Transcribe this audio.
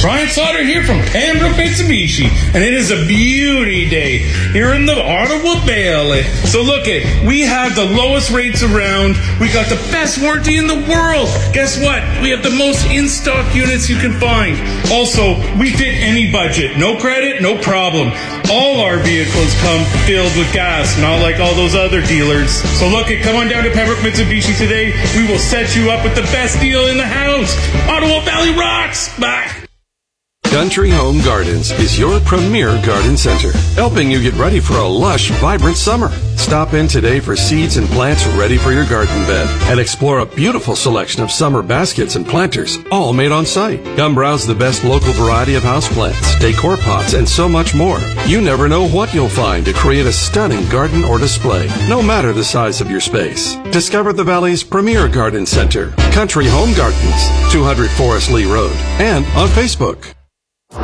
Brian Slaughter here from Pembroke, Mitsubishi, and it is a beauty day here in the Ottawa Valley. So look we have the lowest rates around. We got the best warranty in the world. Guess what? We have the most in-stock units you can find. Also, we fit any budget. No credit, no problem. All our vehicles come filled with gas, not like all those other dealers. So look come on down to Pembroke Mitsubishi today. We will set you up with the best deal in the house. Ottawa Valley rocks! Bye! Country Home Gardens is your premier garden center, helping you get ready for a lush, vibrant summer. Stop in today for seeds and plants ready for your garden bed and explore a beautiful selection of summer baskets and planters, all made on site. Come browse the best local variety of houseplants, decor pots, and so much more. You never know what you'll find to create a stunning garden or display, no matter the size of your space. Discover the Valley's premier garden center, Country Home Gardens, 200 Forest Lee Road, and on Facebook.